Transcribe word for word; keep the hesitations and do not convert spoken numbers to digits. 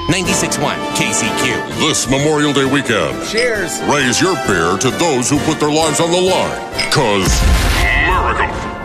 ninety-six point one K C Q. This Memorial Day weekend, Cheers. raise your beer to those who put their lives on the line. Cause America